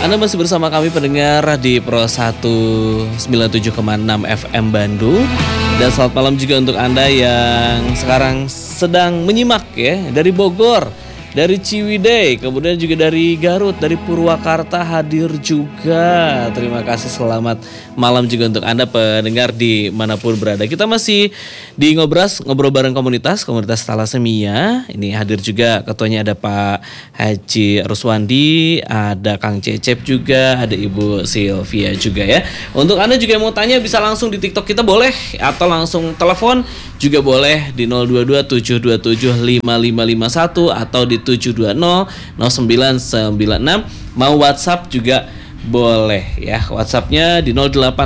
Anda masih bersama kami pendengar di Pro 197,6 FM Bandung. Dan selamat malam juga untuk Anda yang sekarang sedang menyimak ya dari Bogor, dari Ciwidey, kemudian juga dari Garut, dari Purwakarta hadir juga. Terima kasih, selamat malam juga untuk Anda pendengar di manapun berada. Kita masih di Ngobras, ngobrol bareng komunitas Thalassemia. Ini hadir juga ketuanya ada Pak Haji Ruswandi, ada Kang Cecep juga, ada Ibu Sylvia juga ya. Untuk Anda juga yang mau tanya bisa langsung di TikTok kita boleh, atau langsung telepon juga boleh di 022-727-5551 atau di 720-0996. Mau WhatsApp juga boleh ya. WhatsAppnya di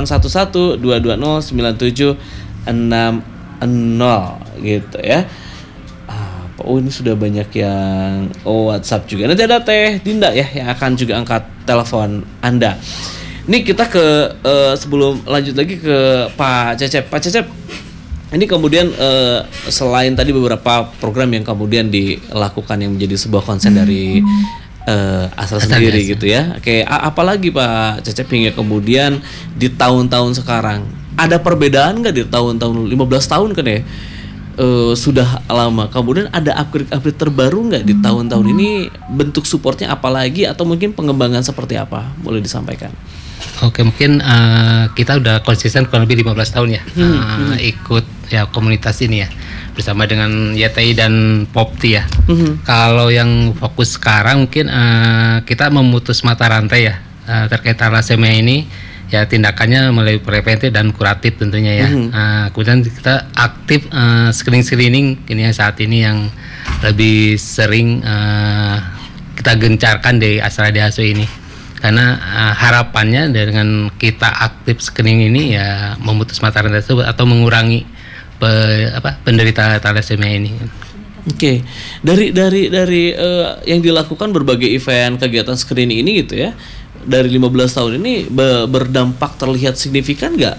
0811-220-9760 gitu ya. Oh, ini sudah banyak yang WhatsApp juga. Nanti ada Teh Dinda ya yang akan juga angkat telepon Anda. Ini kita ke sebelum lanjut lagi ke Pak Cecep. Pak Cecep, ini kemudian selain tadi beberapa program yang kemudian dilakukan yang menjadi sebuah konsen dari Asal sendiri gitu ya. Oke, apalagi Pak Cecep hingga kemudian di tahun-tahun sekarang ada perbedaan nggak di tahun-tahun 15 tahun kan ya? Sudah lama. Kemudian ada upgrade terbaru nggak di tahun-tahun ini? Bentuk supportnya apalagi atau mungkin pengembangan seperti apa? Boleh disampaikan. Oke, mungkin kita udah konsisten kurang lebih 15 tahun ya ikut ya komunitas ini ya bersama dengan YTI dan Popti ya. Kalau yang fokus sekarang mungkin kita memutus mata rantai ya terkait thalassemia ini ya, tindakannya melalui preventif dan kuratif tentunya ya. Kemudian kita aktif screening ini yang saat ini yang lebih sering kita gencarkan di Astra Dihaso ini. Karena harapannya dengan kita aktif screening ini ya memutus mata rantai tersebut atau mengurangi penderita thalassemia ini. Oke. Dari yang dilakukan berbagai event kegiatan screening ini gitu ya. Dari 15 tahun ini berdampak terlihat signifikan nggak?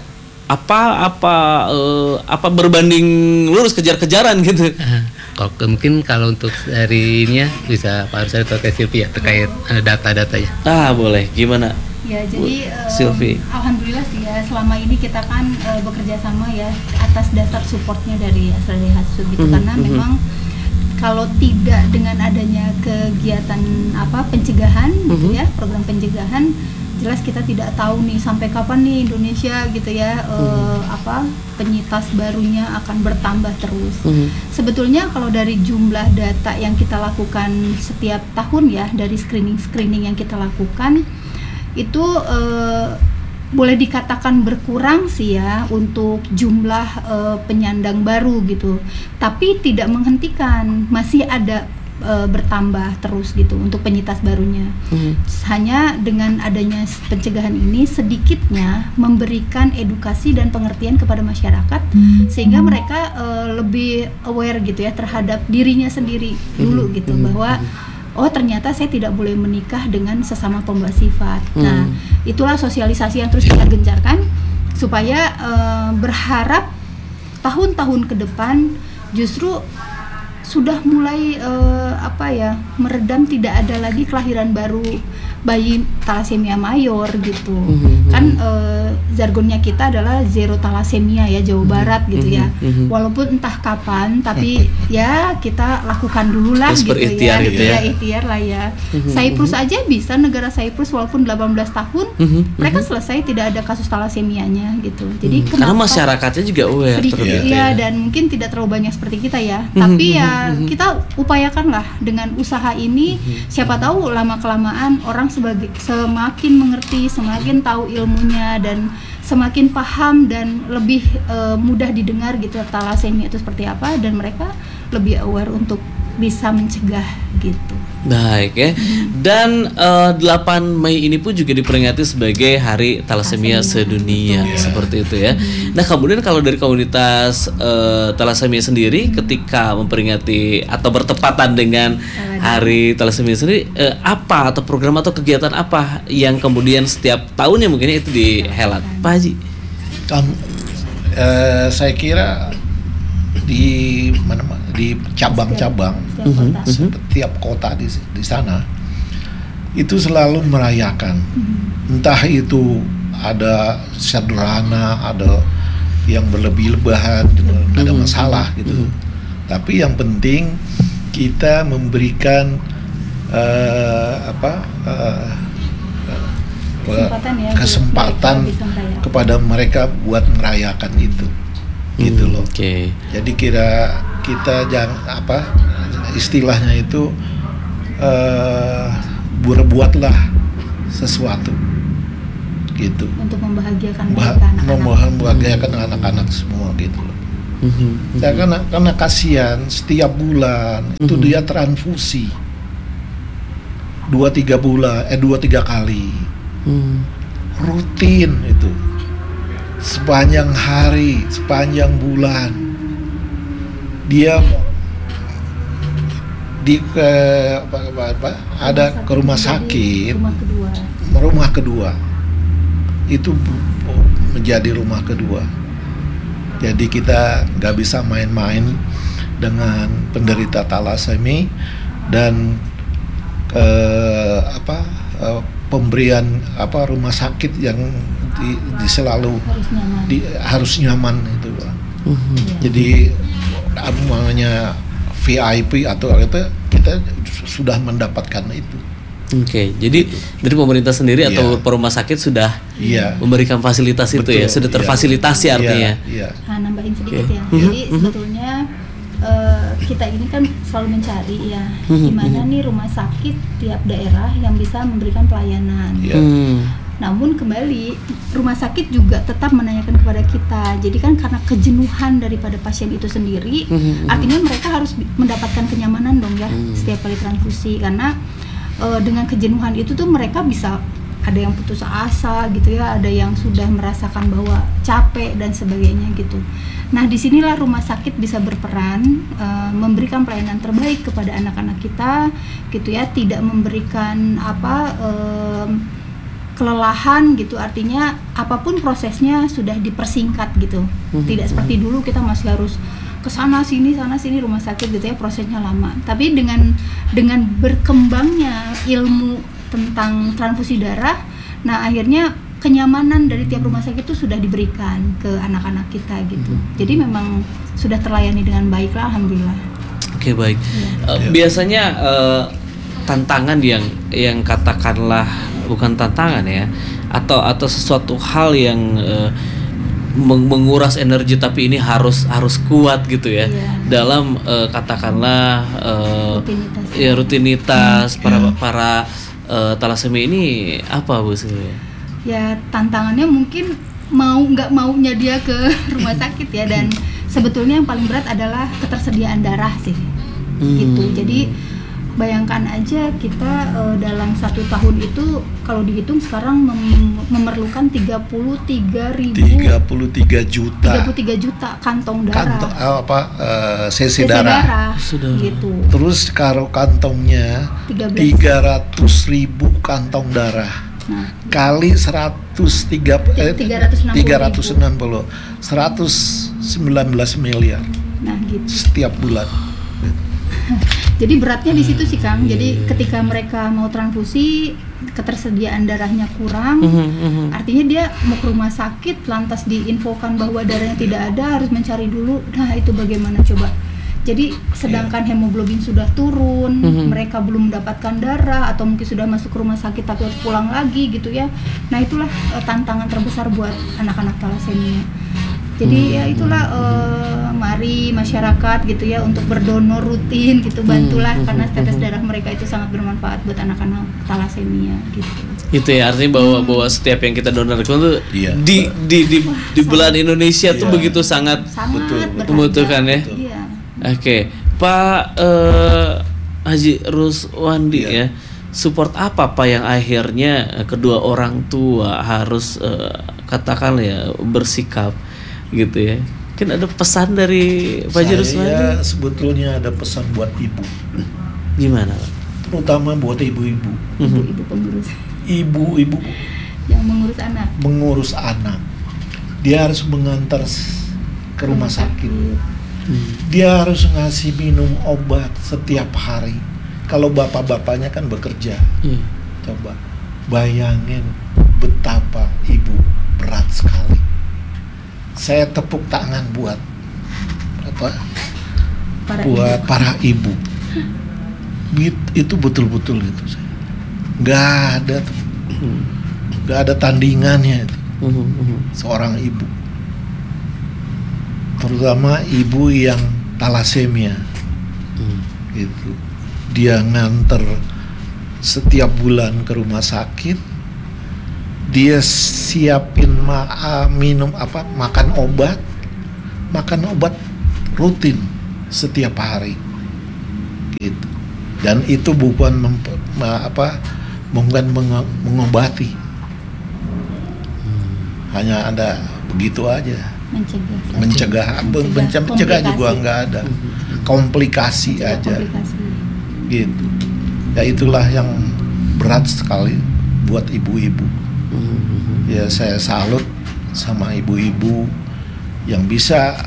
Apa berbanding lurus kejar-kejaran gitu? Mungkin kalau untuk hari ini ya bisa Pak Arsari atau Sylvia terkait data-datanya. Boleh. Gimana? Ya, jadi Sylvie. alhamdulillah sih ya, selama ini kita kan bekerja sama ya atas dasar supportnya dari Astra Dihaso gitu. Karena memang kalau tidak dengan adanya kegiatan pencegahan gitu ya, program pencegahan, jelas kita tidak tahu nih sampai kapan nih Indonesia gitu ya penyintas barunya akan bertambah terus. Sebetulnya kalau dari jumlah data yang kita lakukan setiap tahun ya, dari screening yang kita lakukan itu boleh dikatakan berkurang sih ya untuk jumlah penyandang baru gitu, tapi tidak menghentikan, masih ada bertambah terus gitu untuk penyintas barunya. Hanya dengan adanya pencegahan ini sedikitnya memberikan edukasi dan pengertian kepada masyarakat sehingga mereka lebih aware gitu ya terhadap dirinya sendiri dulu gitu, bahwa ternyata saya tidak boleh menikah dengan sesama pembawa sifat. Nah, itulah sosialisasi yang terus kita gencarkan supaya berharap tahun-tahun ke depan justru sudah mulai meredam, tidak ada lagi kelahiran baru bayi thalassemia mayor gitu. Kan jargonnya kita adalah zero thalassemia ya, Jawa Barat gitu ya. Walaupun entah kapan, tapi ya kita lakukan dulu lah gitu ya. Ikhtiar lah ya. Cyprus aja bisa, negara Cyprus walaupun 18 tahun mereka selesai tidak ada kasus thalassemianya gitu. Jadi karena masyarakatnya juga aware ya, dan mungkin tidak terlalu banyak seperti kita ya. Tapi ya kita upayakanlah dengan usaha ini, siapa tahu lama-kelamaan orang semakin mengerti, semakin tahu ilmunya, dan semakin paham dan lebih mudah didengar gitu thalassemia itu seperti apa, dan mereka lebih aware untuk bisa mencegah gitu. Baik ya. Dan 8 Mei ini pun juga diperingati sebagai Hari Thalassemia Sedunia seperti itu ya. Nah, kemudian kalau dari komunitas thalassemia sendiri ketika memperingati atau bertepatan dengan Hari Thalassemia sendiri, apa atau program atau kegiatan apa yang kemudian setiap tahunnya mungkin itu dihelat, Pak Haji? Saya kira di cabang-cabang setiap kota di sana itu selalu merayakan. Entah itu ada sederhana, ada yang berlebih-lebihan, nggak ada masalah gitu. Tapi yang penting kita memberikan kesempatan ya, kepada mereka buat merayakan itu, gitu loh. Oke. Jadi kita jangan istilahnya itu berbuatlah sesuatu gitu untuk membahagiakan mereka, anak-anak. membahagiakan anak-anak semua gitu loh. Ya, karena kasihan setiap bulan itu dia transfusi 2-3 kali rutin itu sepanjang hari, sepanjang bulan dia ada ke rumah sakit, rumah kedua itu menjadi rumah kedua. Jadi kita nggak bisa main-main dengan penderita thalassemia dan pemberian rumah sakit yang selalu harus nyaman itu. Jadi namanya VIP atau apa kita sudah mendapatkan itu. Oke, jadi dari pemerintah sendiri atau rumah sakit sudah memberikan fasilitas itu. Betul, ya, sudah terfasilitasi artinya. Nah, nambahin sedikit ya. Jadi sebetulnya kita ini kan selalu mencari ya gimana nih rumah sakit tiap daerah yang bisa memberikan pelayanan. Namun kembali rumah sakit juga tetap menanyakan kepada kita. Jadi kan karena kejenuhan daripada pasien itu sendiri, artinya mereka harus mendapatkan kenyamanan dong ya setiap kali transfusi, karena dengan kejenuhan itu tuh mereka bisa ada yang putus asa gitu ya, ada yang sudah merasakan bahwa capek dan sebagainya gitu. Nah, disinilah rumah sakit bisa berperan memberikan pelayanan terbaik kepada anak-anak kita gitu ya, tidak memberikan kelelahan gitu, artinya apapun prosesnya sudah dipersingkat gitu. Tidak seperti dulu kita masih harus kesana sini rumah sakit gitu ya, prosesnya lama. Tapi dengan berkembangnya ilmu tentang transfusi darah, nah akhirnya kenyamanan dari tiap rumah sakit itu sudah diberikan ke anak-anak kita gitu. Jadi memang sudah terlayani dengan baik lah, alhamdulillah. Oke, baik. Biasanya tantangan yang katakanlah bukan tantangan ya, atau sesuatu hal yang menguras energi tapi ini harus kuat gitu ya, dalam katakanlah rutinitas para thalassemia ini apa Bu Sri? Ya tantangannya mungkin nggak maunya dia ke rumah sakit ya, dan sebetulnya yang paling berat adalah ketersediaan darah sih gitu. Jadi bayangkan aja kita dalam 1 tahun itu kalau dihitung sekarang memerlukan 33 juta kantong darah. Sesi darah. Gitu. Terus kalau kantongnya 300.000 kantong darah. Nah, kali 360 119 miliar. Nah, gitu. Setiap bulan. Jadi beratnya di situ sih Kang. Jadi ketika mereka mau transfusi, ketersediaan darahnya kurang, artinya dia mau ke rumah sakit lantas diinfokan bahwa darahnya tidak ada, harus mencari dulu. Nah, itu bagaimana coba? Jadi sedangkan hemoglobin sudah turun, mereka belum mendapatkan darah atau mungkin sudah masuk ke rumah sakit tapi harus pulang lagi gitu ya. Nah, itulah tantangan terbesar buat anak-anak thalassemia. Jadi ya itulah mari masyarakat gitu ya untuk berdonor rutin gitu, bantulah karena tetes darah mereka itu sangat bermanfaat buat anak-anak thalassemia gitu. Itu ya artinya bahwa setiap yang kita donorkan tuh di belahan Indonesia tuh begitu sangat membutuhkan ya. Iya. Oke, Pak Haji Ruswandi ya, support apa yang akhirnya kedua orang tua harus katakan ya bersikap gitu ya? Kan ada pesan dari Pak Haji Ruswandi? Saya sebetulnya ada pesan buat ibu. Gimana? Terutama buat ibu-ibu. Ibu-ibu pengurus. Ibu-ibu yang mengurus anak. Dia harus mengantar ke rumah sakit. Dia harus ngasih minum obat setiap hari. Kalau bapak-bapaknya kan bekerja. Coba bayangin betapa ibu berat sekali. Saya tepuk tangan buat para ibu. Itu betul-betul itu saya. Nggak ada tandingannya itu. Seorang ibu, terutama ibu yang talasemia, gitu. Dia nganter setiap bulan ke rumah sakit. Dia siapin makan obat rutin setiap hari, gitu. Dan itu bukan mengobati, hanya ada begitu aja, mencegah juga nggak ada, komplikasi aja, gitu. Ya itulah yang berat sekali buat ibu-ibu. Ya saya salut sama ibu-ibu yang bisa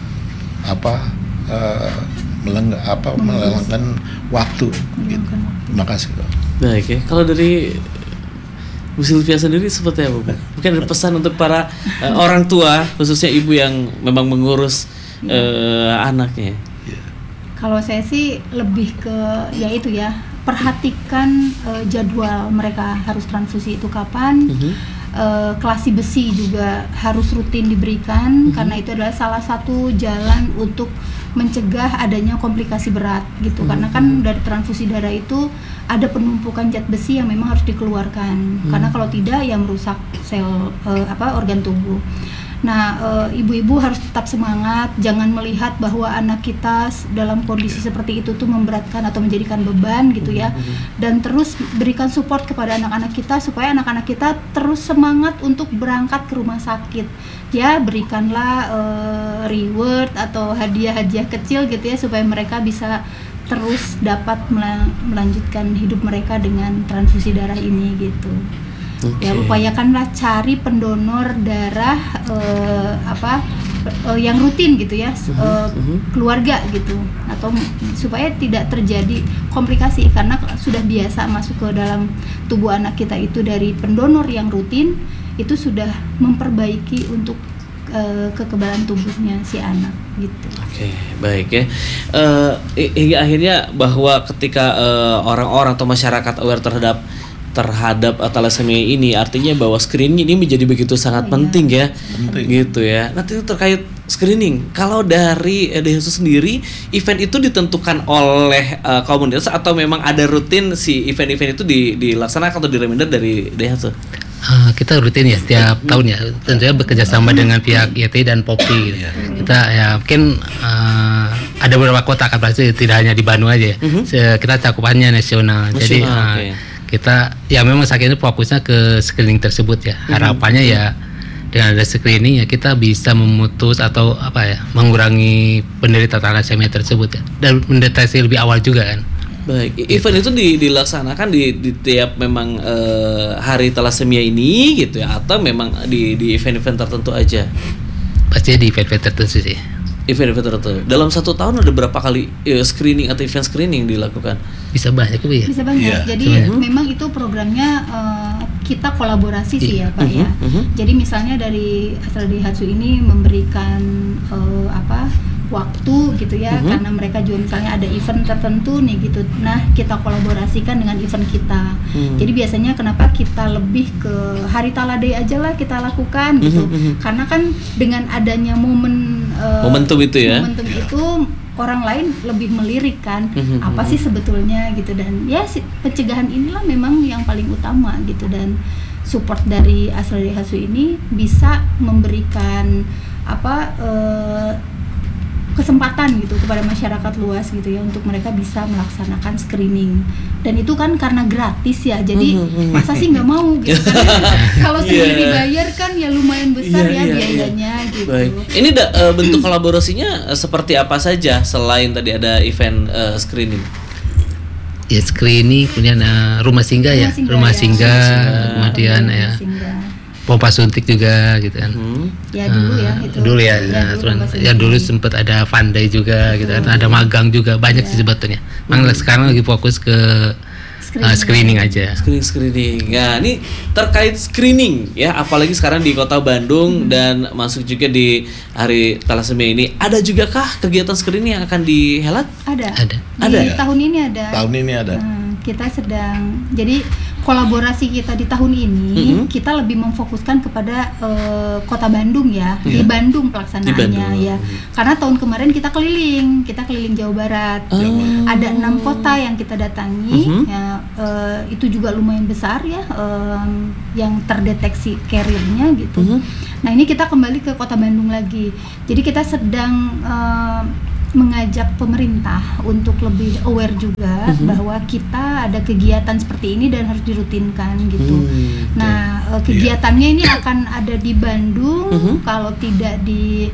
melelangkan waktu, gitu. Terima kasih. Baik ya, kalau dari Bu Sylvia sendiri seperti apa, Bu? Mungkin ada pesan untuk para orang tua, khususnya ibu yang memang mengurus anaknya. Kalau saya sih lebih ke yaitu ya, perhatikan jadwal mereka harus transfusi itu kapan. Kelasi besi juga harus rutin diberikan, karena itu adalah salah satu jalan untuk mencegah adanya komplikasi berat gitu. Karena kan dari transfusi darah itu ada penumpukan zat besi yang memang harus dikeluarkan, karena kalau tidak ya merusak sel organ tubuh. Nah, ibu-ibu harus tetap semangat, jangan melihat bahwa anak kita dalam kondisi seperti itu tuh memberatkan atau menjadikan beban gitu ya. Dan terus berikan support kepada anak-anak kita supaya anak-anak kita terus semangat untuk berangkat ke rumah sakit. Ya, berikanlah reward atau hadiah-hadiah kecil gitu ya, supaya mereka bisa terus dapat melanjutkan hidup mereka dengan transfusi darah ini gitu. Ya, upayakanlah cari pendonor darah yang rutin gitu ya, keluarga gitu, atau supaya tidak terjadi komplikasi, karena sudah biasa masuk ke dalam tubuh anak kita itu dari pendonor yang rutin, itu sudah memperbaiki untuk kekebalan tubuhnya si anak gitu. Oke, baik ya. Hingga akhirnya bahwa ketika orang-orang atau masyarakat aware terhadap thalassemia ini, artinya bahwa screening ini menjadi begitu sangat penting ya, gitu ya. Nanti itu terkait screening, kalau dari DHSU sendiri, event itu ditentukan oleh komunitas atau memang ada rutin si event-event itu dilaksanakan atau direminder dari DHSU? Kita rutin ya setiap tahun ya, tentunya bekerjasama dengan pihak YTI dan POPI. Kita ya mungkin ada beberapa kota kan, pasti tidak hanya di Bandung aja ya. Kita cakupannya nasional. Jadi kita ya memang saat ini fokusnya ke screening tersebut ya. Harapannya ya dengan ada screening ya kita bisa memutus atau mengurangi penderita thalassemia tersebut ya, dan mendeteksi lebih awal juga kan. Baik, event itu dilaksanakan di tiap memang hari thalassemia ini gitu ya, atau memang di event-event tertentu aja? Pastinya di event-event tertentu sih. Event-event tertentu. Dalam satu tahun ada berapa kali screening atau event screening dilakukan? Bisa banyak ya? Bisa banyak. Jadi memang itu programnya kita kolaborasi sih ya Pak ya. Jadi misalnya dari Astra Daihatsu ini memberikan waktu gitu ya, karena mereka juga misalnya ada event tertentu nih gitu. Nah, kita kolaborasikan dengan event kita. Jadi biasanya kenapa kita lebih ke Hari Thala Day aja lah kita lakukan gitu. Karena kan dengan adanya momentum itu ya. Momentum itu orang lain lebih melirik kan, apa sih sebetulnya gitu, dan ya pencegahan inilah memang yang paling utama gitu, dan support dari Astra Daihatsu ini bisa memberikan kesempatan gitu kepada masyarakat luas gitu ya, untuk mereka bisa melaksanakan screening, dan itu kan karena gratis ya, jadi masa sih nggak mau gitu kan. Kalau sudah dibayar kan ya lumayan besar biayanya gitu. Baik. Ini bentuk kolaborasinya seperti apa saja selain tadi ada event screening? Ya screening, kemudian rumah singgah ya, rumah singgah, kemudian ya pompa suntik juga gitu kan. Ya dulu ya itu. Dulu ya, dulu sempat ada Vandai juga gitu kan. Ada magang juga, banyak sih sebetulnya. Sekarang lagi fokus ke screening aja. Screening. Nah, ini terkait screening ya, apalagi sekarang di Kota Bandung dan masuk juga di Hari Thalassemia ini, ada juga kah kegiatan screening yang akan dihelat? Ada. Di tahun ini ada. Tahun ini ada. Kita sedang, jadi kolaborasi kita di tahun ini kita lebih memfokuskan kepada Kota Bandung ya, di Bandung pelaksanaannya ya. Karena tahun kemarin kita keliling Jawa Barat. Ada 6 kota yang kita datangi, ya, itu juga lumayan besar ya, yang terdeteksi carrier-nya gitu. Nah ini kita kembali ke Kota Bandung lagi. Jadi kita sedang mengajak pemerintah untuk lebih aware juga bahwa kita ada kegiatan seperti ini dan harus dirutinkan gitu. Nah, kegiatannya ini akan ada di Bandung, kalau tidak di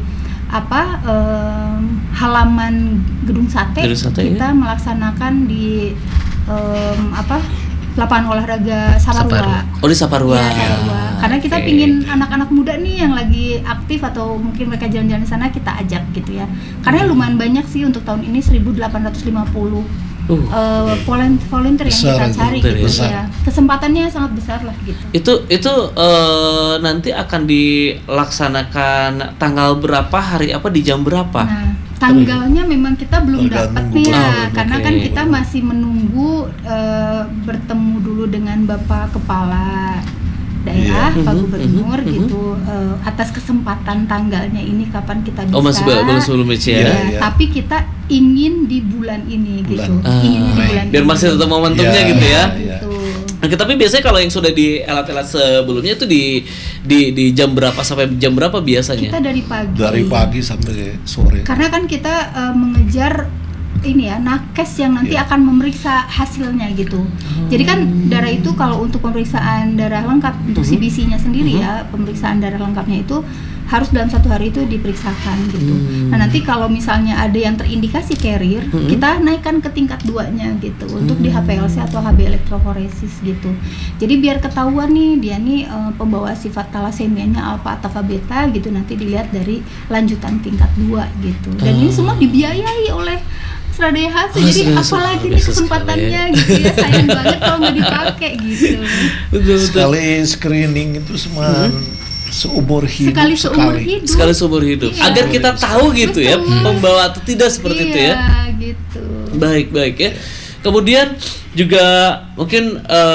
halaman Gedung Sate kita melaksanakan di lapangan olahraga Saparua. Oh, di Saparua. Ya, Saparua. Karena kita pingin anak-anak muda nih yang lagi aktif atau mungkin mereka jalan-jalan di sana, kita ajak gitu ya. Karena lumayan banyak sih untuk tahun ini 1.850 volunteer yang kita cari gitu ya. Kesempatannya sangat besar lah gitu. Itu nanti akan dilaksanakan tanggal berapa, hari apa, di jam berapa? Nah, tanggalnya memang kita belum dapat nih ya, karena kan kita masih menunggu bertemu dulu dengan Bapak Kepala Daerah, Pak Gubernur gitu, atas kesempatan tanggalnya ini kapan kita bisa. Oh, masih belum sebelumnya ya. Tapi kita ingin di bulan ini gitu. Inginnya di bulan biar masih tetap momentumnya gitu ya. Gitu. Nah, tapi biasanya kalau yang sudah di-elat-elat sebelumnya itu di jam berapa sampai jam berapa biasanya? Kita dari pagi. Dari pagi sampai sore. Karena kan kita mengejar ini ya, nakes yang nanti akan memeriksa hasilnya gitu. Jadi kan darah itu kalau untuk pemeriksaan darah lengkap untuk CBC-nya sendiri ya, pemeriksaan darah lengkapnya itu harus dalam 1 hari itu diperiksakan gitu. Nah nanti kalau misalnya ada yang terindikasi carrier, kita naikkan ke tingkat 2-nya gitu untuk di HPLC atau HB elektroforesis gitu. Jadi biar ketahuan nih dia nih pembawa sifat talasemianya alfa atau beta gitu, nanti dilihat dari lanjutan tingkat 2 gitu. Dan ini semua dibiayai oleh Sradaya Hasu, jadi apalagi nih kesempatannya gitu ya, sayang banget kalau nggak dipakai gitu. Sekali screening itu cuma seumur hidup. Sekali seumur hidup. Iya. Agar kita tahu gitu ya, pembawa atau tidak seperti itu ya. Gitu. Baik ya. Kemudian juga mungkin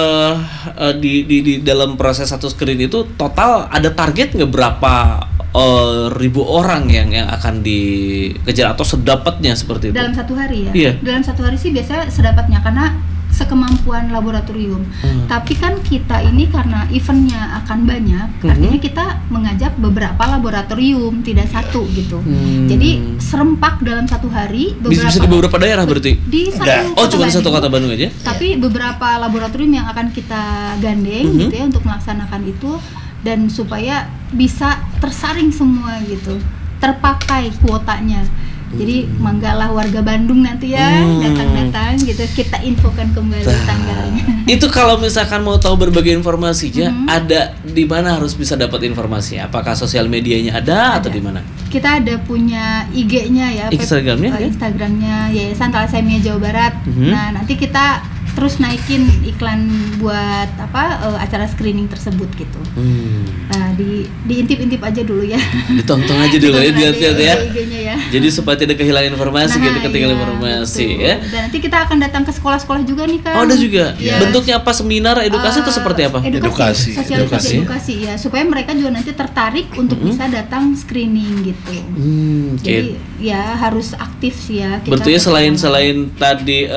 di dalam proses satu screen itu total ada target nggak berapa ribu orang yang akan dikejar atau sedapatnya seperti itu? Dalam 1 hari ya? Iya. Dalam 1 hari sih biasanya sedapatnya karena sekemampuan laboratorium. Tapi kan kita ini karena eventnya akan banyak, artinya kita mengajak beberapa laboratorium, tidak satu gitu. Jadi serempak dalam 1 hari. Bisa di beberapa daerah berarti? Di satu. Oh, cuma di satu kota Bandung aja? Tapi beberapa laboratorium yang akan kita gandeng gitu ya untuk melaksanakan itu, dan supaya bisa tersaring semua gitu, terpakai kuotanya. Jadi manggalah warga Bandung nanti ya datang-datang gitu, kita infokan kembali tanggalnya. Itu kalau misalkan mau tahu berbagai informasinya, ada di mana harus bisa dapat informasinya? Apakah sosial medianya ada atau di mana? Kita ada punya IG-nya ya, Instagramnya Yayasan Thalassemia Jawa Barat. Nah nanti kita terus naikin iklan buat acara screening tersebut gitu. Nah diintip-intip aja dulu ya. Ditongtong aja dulu ya, dilihat-lihat ya. IG-nya ya. Jadi supaya tidak kehilangan informasi gitu, ketinggalan informasi betul. ya. Dan nanti kita akan datang ke sekolah-sekolah juga nih kan. Oh, ada juga. Ya. Bentuknya apa, seminar, edukasi atau seperti apa? Sosialisasi edukasi ya, supaya mereka juga nanti tertarik untuk bisa datang screening gitu. Jadi ya harus aktif sih ya. Bentuknya selain tadi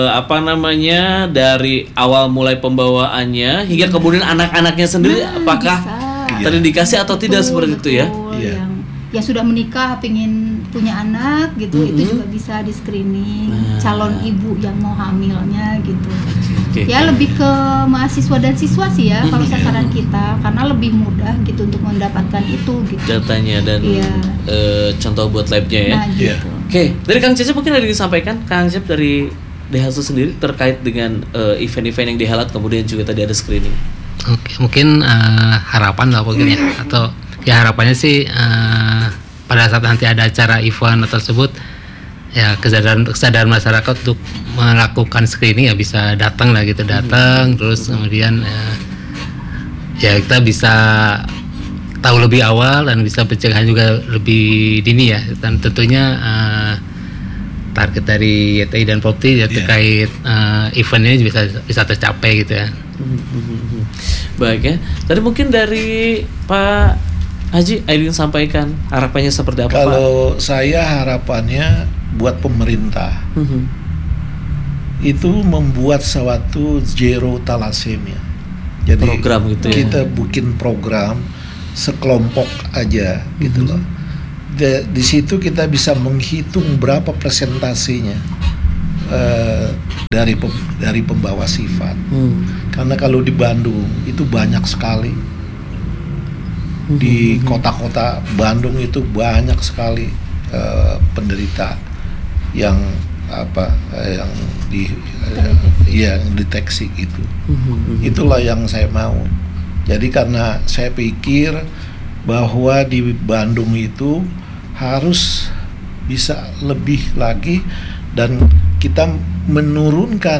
dari awal mulai pembawaannya hingga kemudian anak-anaknya sendiri apakah terindikasi atau tidak seperti itu ya? Yang sudah menikah pengen punya anak gitu, itu juga bisa di screening. Calon ibu yang mau hamilnya gitu. Ya lebih ke mahasiswa dan siswa sih ya kalau sasaran kita, karena lebih mudah gitu untuk mendapatkan itu gitu. Datanya dan contoh buat labnya ya. Nah, gitu. Oke, dari Kang Cecep mungkin ada yang disampaikan Kang Cecep dari DHSU sendiri terkait dengan event-event yang dihelat, kemudian juga tadi ada screening. Oke, mungkin harapan lah mungkin ya, atau ya harapannya sih pada saat nanti ada acara event tersebut ya kesadaran masyarakat untuk melakukan screening ya bisa datang lah gitu, terus kemudian ya kita bisa tahu lebih awal dan bisa pencegahan juga lebih dini ya, dan tentunya target dari YTI dan Popti ya terkait event ini bisa tercapai gitu ya. Baik ya. Tadi mungkin dari Pak Haji Aidin sampaikan harapannya seperti apa, Pak? Kalau saya harapannya buat pemerintah itu membuat suatu zero thalassemia. Jadi program gitu ya. Kita bikin program sekelompok aja gitu loh. Di situ kita bisa menghitung berapa presentasinya dari pembawa sifat. Karena kalau di Bandung itu banyak sekali. Di kota-kota Bandung itu banyak sekali penderita yang yang deteksi itu. Itulah yang saya mau. Jadi karena saya pikir bahwa di Bandung itu harus bisa lebih lagi dan kita menurunkan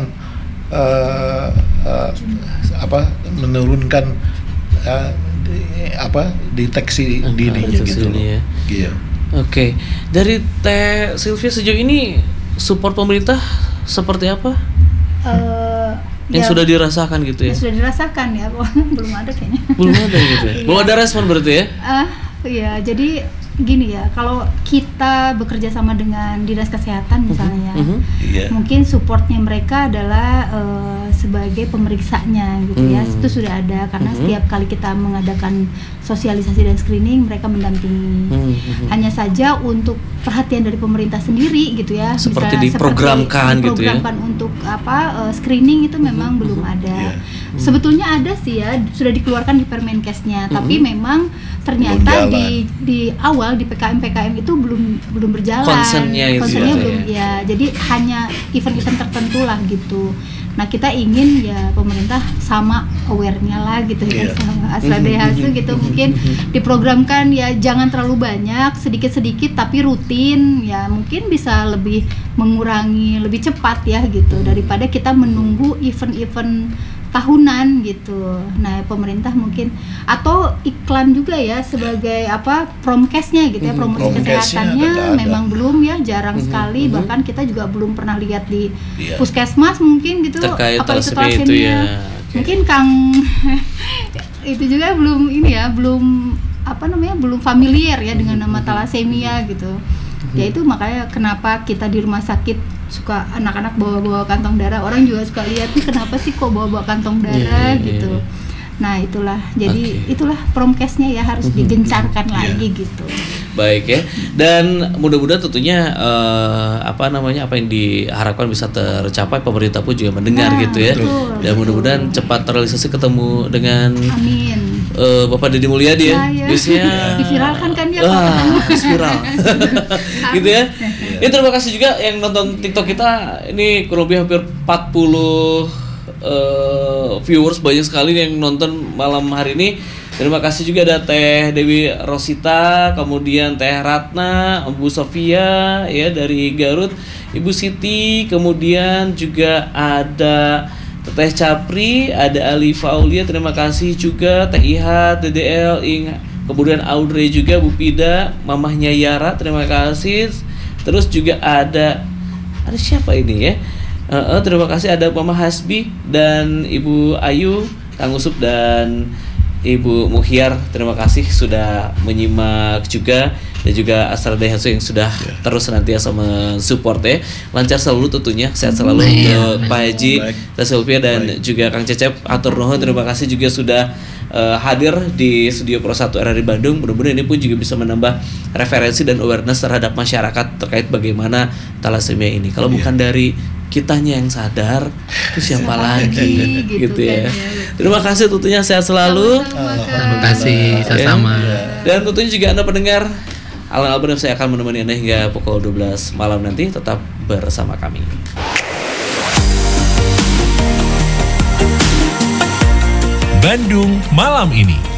deteksi dininya gitu. Ya. Iya. Oke. Dari Teh Sylvia sejauh ini support pemerintah seperti apa? Yang sudah dirasakan gitu ya? Sudah dirasakan ya, belum ada kayaknya. Belum ada gitu ya? Belum ada respon berarti ya? Iya, jadi gini ya, kalau kita bekerja sama dengan dinas kesehatan misalnya, mungkin supportnya mereka adalah sebagai pemeriksanya gitu ya, itu sudah ada karena setiap kali kita mengadakan sosialisasi dan screening mereka mendampingi. Hanya saja untuk perhatian dari pemerintah sendiri gitu ya, seperti diprogramkan gitu ya, untuk screening itu memang belum ada. Sebetulnya ada sih ya, sudah dikeluarkan di Permenkesnya, tapi memang ternyata di awal di PKM itu belum berjalan. Concernnya belum ya. Jadi hanya event-event tertentu lah gitu. Nah, kita ingin ya pemerintah sama aware-nya lah gitu ya, sama AstraZeneca gitu, mungkin diprogramkan ya, jangan terlalu banyak, sedikit-sedikit tapi rutin ya, mungkin bisa lebih mengurangi lebih cepat ya gitu, daripada kita menunggu event-event tahunan gitu. Nah, pemerintah mungkin atau iklan juga ya sebagai promkesnya gitu ya, promosi kesehatannya memang belum ya, jarang sekali, bahkan kita juga belum pernah lihat di puskesmas mungkin gitu terkait apa itu thalassemia itu ya. Mungkin Kang itu juga belum belum familiar ya dengan nama thalassemia gitu. Ya itu makanya kenapa kita di rumah sakit suka anak-anak bawa kantong darah, orang juga suka lihat nih kenapa sih kok bawa kantong darah gitu. Nah, itulah jadi itulah promkesnya ya harus digencarkan lagi gitu. Baik ya, dan mudah-mudahan tentunya apa yang diharapkan bisa tercapai, pemerintah pun juga mendengar gitu ya. Dan mudah-mudahan cepat terrealisasi, ketemu dengan Bapak Deddy Mulyadi ya. Biasanya diviralkan kan ya, viral. Gitu ya. Ya, terima kasih juga yang nonton TikTok kita. Ini kurang lebih hampir 40 viewers, banyak sekali yang nonton malam hari ini. Terima kasih juga ada Teh Dewi Rosita, kemudian Teh Ratna, Bu Sofia ya dari Garut, Ibu Siti, kemudian juga ada Teh Capri, ada Ali Faulia, terima kasih juga Teh Iha, DDL, kemudian Audrey juga, Bu Pida, Mamahnya Yara, terima kasih. Terus juga ada siapa ini ya? Terima kasih ada Mama Hasbi dan Ibu Ayu, Kang Usup dan Ibu Muhyar, terima kasih sudah menyimak juga, dan juga AstraZeneca yang sudah terus senantiasa mensupport ya. Lancar selalu tentunya, sehat selalu untuk Pak Haji, Teh Sylvia dan juga Kang Cecep. Atur nuhun, terima kasih juga sudah hadir di studio Pro 1 RRI Bandung. Mudah-mudahan ini pun juga bisa menambah referensi dan awareness terhadap masyarakat terkait bagaimana thalassemia ini. Kalau bukan dari kitanya yang sadar, itu siapa lagi gitu ya. Terima kasih, tentunya sehat selalu. Terima kasih, sama-sama. Dan tentunya juga Anda pendengar, Alan Albert, saya akan menemani Anda hingga pukul 12 malam nanti. Tetap bersama kami. Bandung Malam Ini.